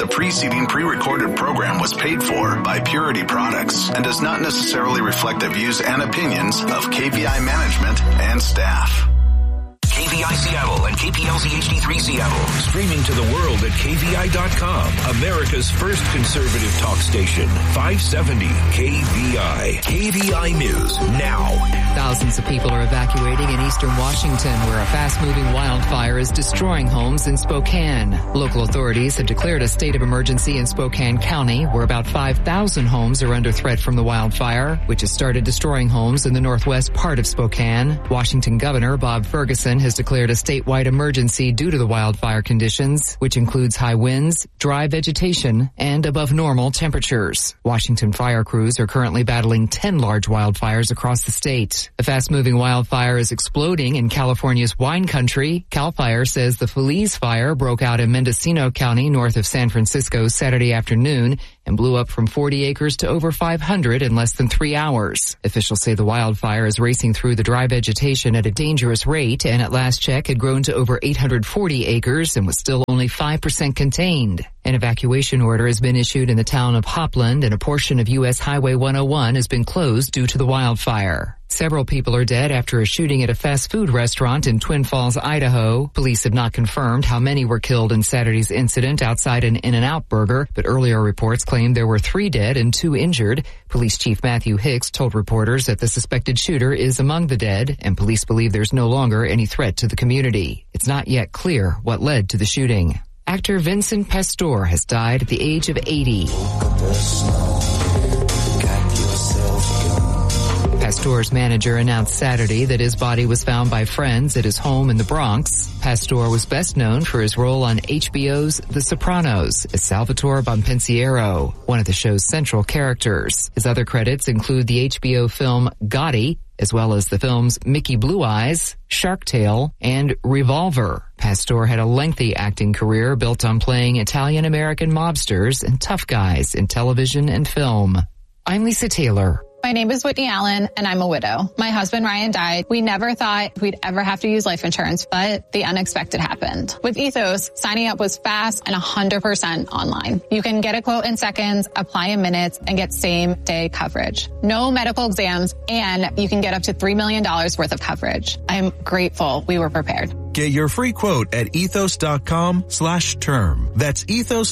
The preceding pre-recorded program was paid for by Purity Products and does not necessarily reflect the views and opinions of KVI management and staff. KVI Seattle and KPLZ HD3 Seattle. Streaming to the world at KVI.com. America's first conservative talk station. 570 KVI. KVI News now. Thousands of people are evacuating in eastern Washington, where a fast-moving wildfire is destroying homes in Spokane. Local authorities have declared a state of emergency in Spokane County, where about 5,000 homes are under threat from the wildfire, which has started destroying homes in the northwest part of Spokane. Washington Governor Bob Ferguson has declared a statewide emergency due to the wildfire conditions, which includes high winds, dry vegetation, and above normal temperatures. Washington fire crews are currently battling 10 large wildfires across the state. A fast-moving wildfire is exploding in California's wine country. CAL FIRE says the Feliz fire broke out in Mendocino County north of San Francisco Saturday afternoon and blew up from 40 acres to over 500 in less than 3 hours. Officials say the wildfire is racing through the dry vegetation at a dangerous rate, and at last check had grown to over 840 acres and was still only 5% contained. An evacuation order has been issued in the town of Hopland, and a portion of U.S. Highway 101 has been closed due to the wildfire. Several people are dead after a shooting at a fast food restaurant in Twin Falls, Idaho. Police have not confirmed how many were killed in Saturday's incident outside an In-N-Out Burger, but earlier reports claimed there were 3 dead and 2 injured. Police Chief Matthew Hicks told reporters that the suspected shooter is among the dead, and police believe there's no longer any threat to the community. It's not yet clear what led to the shooting. Actor Vincent Pastore has died at the age of 80. Pastore's manager announced Saturday that his body was found by friends at his home in the Bronx. Pastore was best known for his role on HBO's The Sopranos as Salvatore Bonpensiero, one of the show's central characters. His other credits include the HBO film Gotti, as well as the films Mickey Blue Eyes, Shark Tale, and Revolver. Pastore had a lengthy acting career built on playing Italian-American mobsters and tough guys in television and film. I'm Lisa Taylor. My name is Whitney Allen, and I'm a widow. My husband, Ryan, died. We never thought we'd ever have to use life insurance, but the unexpected happened. With Ethos, signing up was fast and 100% online. You can get a quote in seconds, apply in minutes, and get same-day coverage. No medical exams, and you can get up to $3 million worth of coverage. I'm grateful we were prepared. Get your free quote at ethos.com/term. That's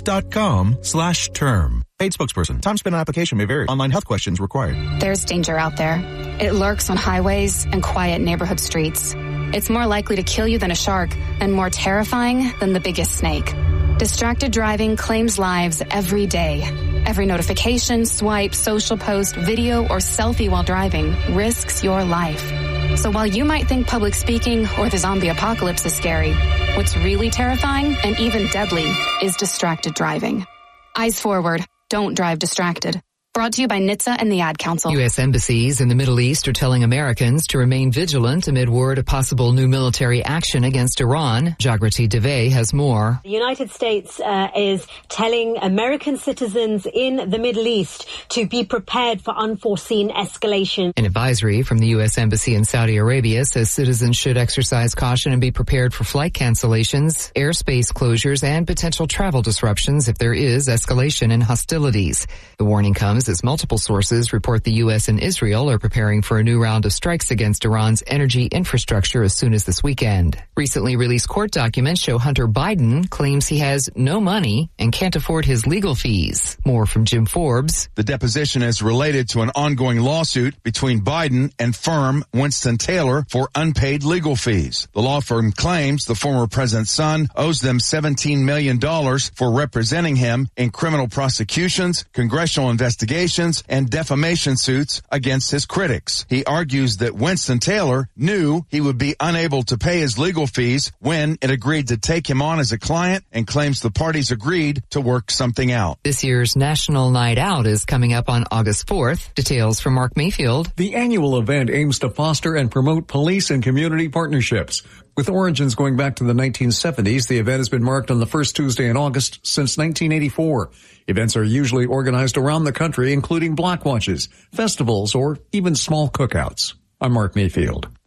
ethos.com/term. Paid spokesperson. Time spent on application may vary. Online health questions required. There's danger out there. It lurks on highways and quiet neighborhood streets. It's more likely to kill you than a shark and more terrifying than the biggest snake. Distracted driving claims lives every day. Every notification, swipe, social post, video, or selfie while driving risks your life. So while you might think public speaking or the zombie apocalypse is scary, what's really terrifying and even deadly is distracted driving. Eyes forward. Don't drive distracted. Brought to you by NHTSA and the Ad Council. U.S. embassies in the Middle East are telling Americans to remain vigilant amid word of possible new military action against Iran. Jagrati Dave has more. The United States is telling American citizens in the Middle East to be prepared for unforeseen escalation. An advisory from the U.S. Embassy in Saudi Arabia says citizens should exercise caution and be prepared for flight cancellations, airspace closures, and potential travel disruptions if there is escalation in hostilities. The warning comes as multiple sources report the U.S. and Israel are preparing for a new round of strikes against Iran's energy infrastructure as soon as this weekend. Recently released court documents show Hunter Biden claims he has no money and can't afford his legal fees. More from Jim Forbes. The deposition is related to an ongoing lawsuit between Biden and firm Winston-Taylor for unpaid legal fees. The law firm claims the former president's son owes them $17 million for representing him in criminal prosecutions, congressional investigations, and defamation suits against his critics. He argues that Winston-Taylor knew he would be unable to pay his legal fees when it agreed to take him on as a client, and claims the parties agreed to work something out. This year's National Night Out is coming up on August 4th. Details from Mark Mayfield. The annual event aims to foster and promote police and community partnerships. With origins going back to the 1970s, the event has been marked on the first Tuesday in August since 1984. Events are usually organized around the country, including block watches, festivals, or even small cookouts. I'm Mark Mayfield.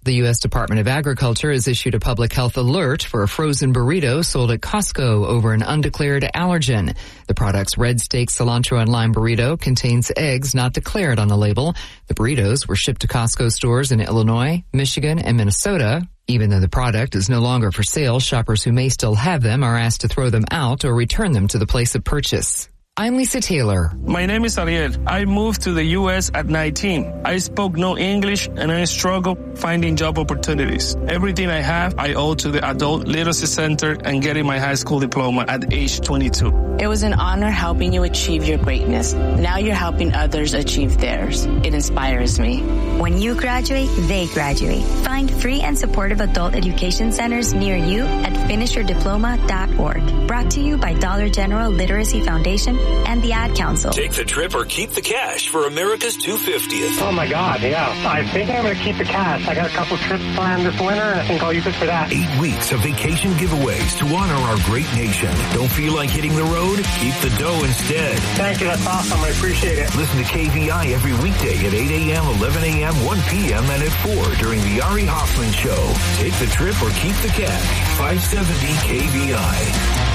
The U.S. Department of Agriculture has issued a public health alert for a frozen burrito sold at Costco over an undeclared allergen. The product's red steak, cilantro, and lime burrito contains eggs not declared on the label. The burritos were shipped to Costco stores in Illinois, Michigan, and Minnesota. Even though the product is no longer for sale, shoppers who may still have them are asked to throw them out or return them to the place of purchase. I'm Lisa Taylor. My name is Ariel. I moved to the U.S. at 19. I spoke no English and I struggled finding job opportunities. Everything I have, I owe to the Adult Literacy Center and getting my high school diploma at age 22. It was an honor helping you achieve your greatness. Now you're helping others achieve theirs. It inspires me. When you graduate, they graduate. Find free and supportive adult education centers near you at finishyourdiploma.org. Brought to you by Dollar General Literacy Foundation and the Ad Council. Take the trip or keep the cash for America's 250th. Oh my God, yeah. I think I'm going to keep the cash. I got a couple trips planned this winter, and I think I'll use it for that. 8 weeks of vacation giveaways to honor our great nation. Don't feel like hitting the road? Keep the dough instead. Thank you, that's awesome. I appreciate it. Listen to KVI every weekday at 8 a.m., 11 a.m., 1 p.m., and at 4 during the Ari Hoffman Show. Take the trip or keep the cash. 570 KVI.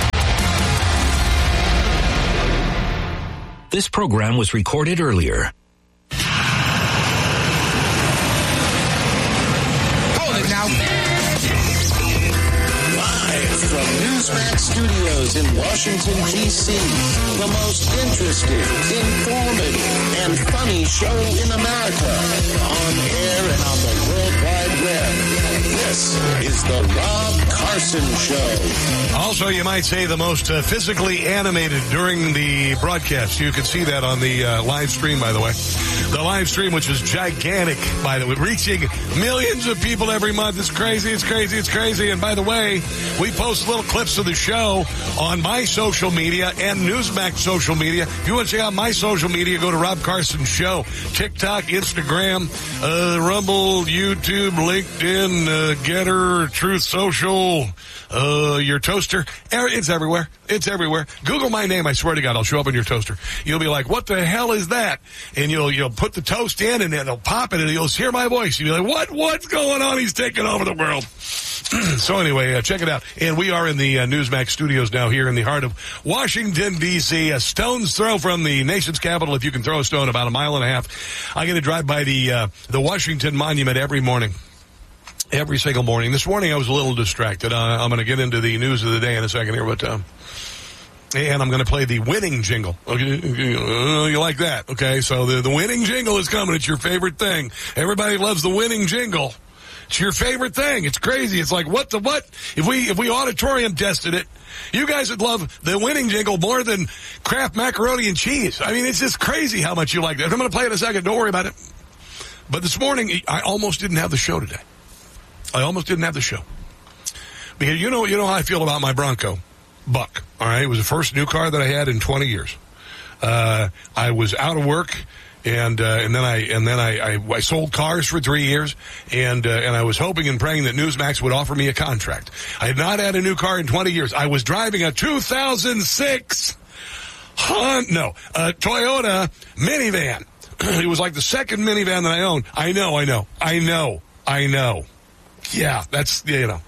This program was recorded earlier. Hold it now. Live from Newsmax Studios in Washington, D.C., the most interesting, informative, and funny show in America. On air and on the World Wide Web. This is the Rob Carson Show. Also, you might say the most physically animated during the broadcast. You can see that on the live stream, by the way. The live stream, which is gigantic, by the way, reaching millions of people every month. It's crazy, it's crazy, it's crazy. And by the way, we post little clips of the show on my social media and Newsmax social media. If you want to check out my social media, go to Rob Carson Show. TikTok, Instagram, Rumble, YouTube, LinkedIn, Getter, Truth Social, your toaster. It's everywhere. It's everywhere. Google my name. I swear to God, I'll show up in your toaster. You'll be like, what the hell is that? And you'll put the toast in and it'll pop it and you'll hear my voice. You'll be like, what's going on? He's taking over the world. So anyway, check it out. And we are in the Newsmax studios now here in the heart of Washington, D.C., a stone's throw from the nation's capital. If you can throw a stone about a mile and a half. I get to drive by the Washington Monument every morning. Every single morning. This morning I was a little distracted. I'm going to get into the news of the day in a second here, but and I'm going to play the winning jingle. Okay, you like that? Okay, so the winning jingle is coming. It's your favorite thing. Everybody loves the winning jingle. It's your favorite thing. It's crazy. It's like what? If we auditorium tested it, you guys would love the winning jingle more than Kraft macaroni and cheese. I mean, it's just crazy how much you like that. I'm going to play it in a second. Don't worry about it. But this morning I almost didn't have the show today. I almost didn't have the show. Because you know how I feel about my Bronco Buck. All right. It was the first new car that I had in 20 years. I was out of work and then I sold cars for 3 years and I was hoping and praying that Newsmax would offer me a contract. I had not had a new car in 20 years. I was driving a 2006 Toyota minivan. It was like the second minivan that I owned. I know. Yeah, that's,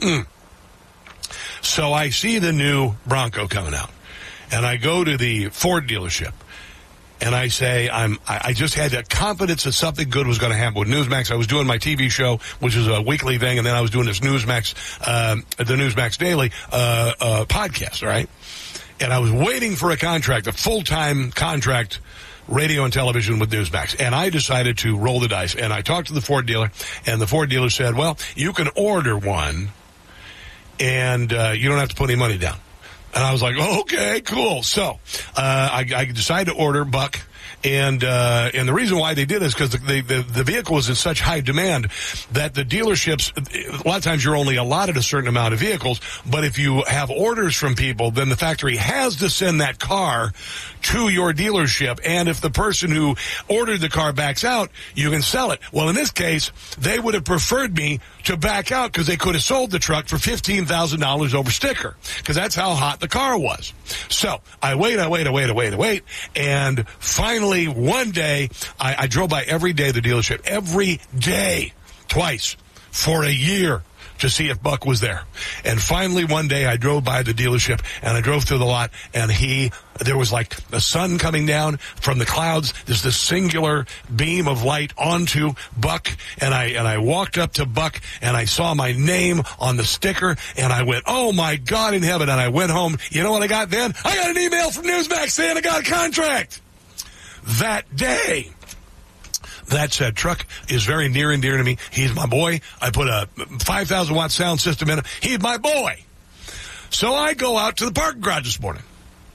So I see the new Bronco coming out, and I go to the Ford dealership, and I say, I just had the confidence that something good was going to happen with Newsmax. I was doing my TV show, which is a weekly thing, and then I was doing this Newsmax, the Newsmax Daily podcast, all right? And I was waiting for a contract, a full-time contract, radio and television with Newsmax. And I decided to roll the dice. And I talked to the Ford dealer, and the Ford dealer said, well, you can order one, and you don't have to put any money down. And I was like, okay, cool. So I decided to order Buck. And the reason why they did is because the vehicle was in such high demand that the dealerships, a lot of times you're only allotted a certain amount of vehicles, but if you have orders from people, then the factory has to send that car to your dealership. And if the person who ordered the car backs out, you can sell it. Well, in this case, they would have preferred me to back out because they could have sold the truck for $15,000 over sticker because that's how hot the car was. So I wait. And finally, one day, I drove by every day the dealership, every day, twice, for a year to see if Buck was there. And finally one day I drove by the dealership and I drove through the lot and there was like the sun coming down from the clouds. There's this singular beam of light onto Buck and I walked up to Buck and I saw my name on the sticker and I went, oh my God in heaven. And I went home. You know what I got then? I got an email from Newsmax saying I got a contract that day. That said, truck is very near and dear to me. He's my boy. I put a 5,000 watt sound system in him. He's my boy. So I go out to the parking garage this morning.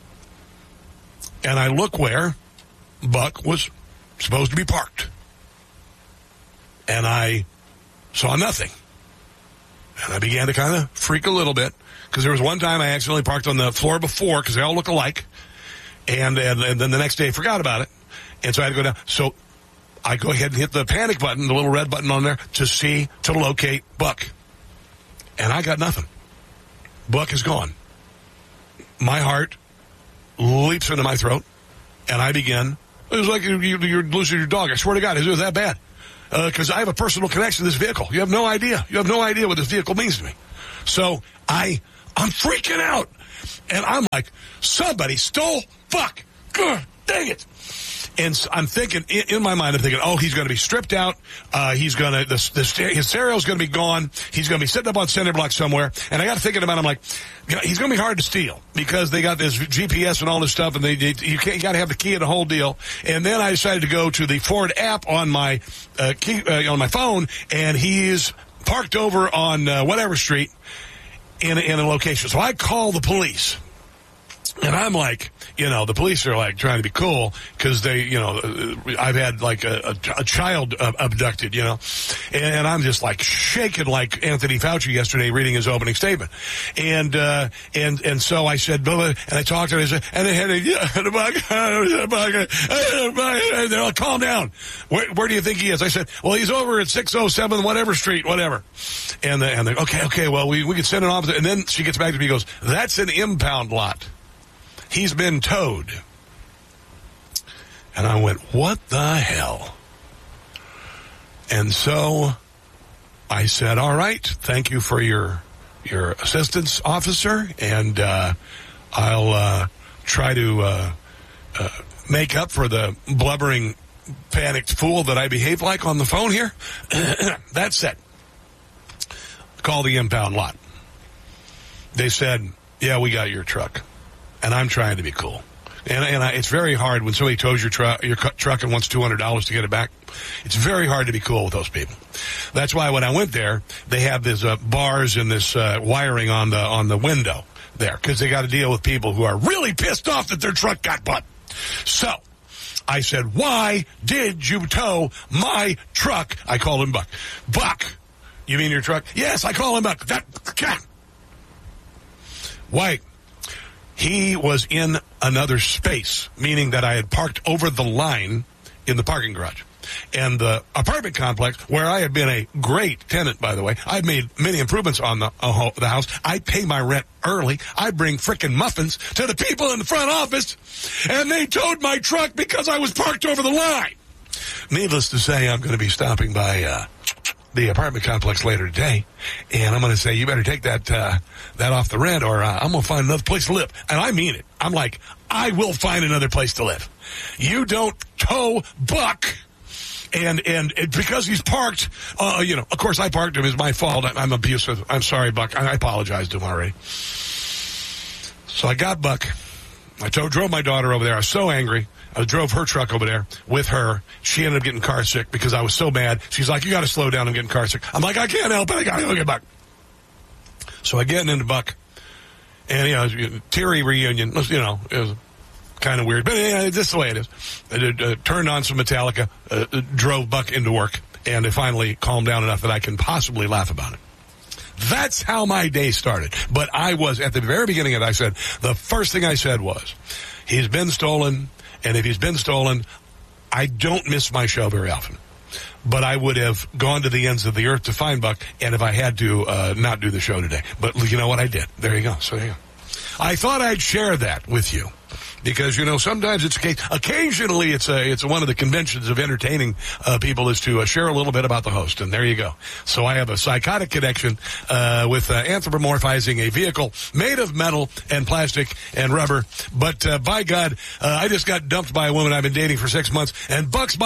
And I look where Buck was supposed to be parked. And I saw nothing. And I began to kind of freak a little bit. Because there was one time I accidentally parked on the floor before because they all look alike. And then the next day I forgot about it. And so I had to go down. So I go ahead and hit the panic button, the little red button on there, to locate Buck. And I got nothing. Buck is gone. My heart leaps into my throat, and I begin. It was like you're losing your dog. I swear to God, it was that bad. Because I have a personal connection to this vehicle. You have no idea. You have no idea what this vehicle means to me. So I'm freaking out. And I'm like, somebody stole Buck. God dang it. And I'm thinking, in my mind, I'm thinking, oh, he's going to be stripped out. His stereo's going to be gone. He's going to be sitting up on center block somewhere. And I got to thinking about it, I'm like, he's going to be hard to steal because they got this GPS and all this stuff, and you got to have the key and the whole deal. And then I decided to go to the Ford app on my on my phone, and he's parked over on whatever street in a location. So I call the police. And I'm like, the police are like trying to be cool because they, I've had like a child abducted, and I'm just like shaking like Anthony Fauci yesterday reading his opening statement. And so I said, and I talked to him, and they had and they're like, calm down. Where do you think he is? I said, well, he's over at 607 whatever street, whatever. And they're okay, well, we can send an officer. And then she gets back to me and goes, that's an impound lot. He's been towed. And I went, what the hell? And so I said, all right, thank you for your assistance, officer, and I'll try to make up for the blubbering, panicked fool that I behaved like on the phone here. That said, call the impound lot. They said, yeah, we got your truck. And I'm trying to be cool. And it's very hard when somebody tows your truck and wants $200 to get it back. It's very hard to be cool with those people. That's why when I went there, they have these bars and this wiring on the window there because they got to deal with people who are really pissed off that their truck got bought. So I said, why did you tow my truck? I called him Buck. Buck, you mean your truck? Yes, I call him Buck. Why? He was in another space, meaning that I had parked over the line in the parking garage. And the apartment complex, where I have been a great tenant, by the way, I've made many improvements on the house. I pay my rent early. I bring frickin' muffins to the people in the front office, and they towed my truck because I was parked over the line. Needless to say, I'm going to be stopping by the apartment complex later today, and I'm going to say, you better take that off the rent, or I'm going to find another place to live. And I mean it. I'm like, I will find another place to live. You don't tow Buck, and because he's parked, of course I parked him. It's my fault. I'm abusive. I'm sorry, Buck. I apologized to him already. So I got Buck. I drove my daughter over there. I was so angry. I drove her truck over there with her. She ended up getting car sick because I was so mad. She's like, you got to slow down. I'm getting car sick. I'm like, I can't help it. I got to go get Buck. So I get into Buck. And, teary reunion. It was kind of weird. But this is the way it is. I turned on some Metallica, drove Buck into work, and it finally calmed down enough that I can possibly laugh about it. That's how my day started. But I was, at the very beginning of it, I said, the first thing I said was, he's been stolen. And if he's been stolen, I don't miss my show very often. But I would have gone to the ends of the earth to find Buck, and if I had to not do the show today. But you know what? I did. There you go. So there you go. I thought I'd share that with you. because, you know, sometimes occasionally it's one of the conventions of entertaining people is to share a little bit about the host. And there you go. So I have a psychotic connection with anthropomorphizing a vehicle made of metal and plastic and rubber. But by God, I just got dumped by a woman I've been dating for 6 months, and Bucks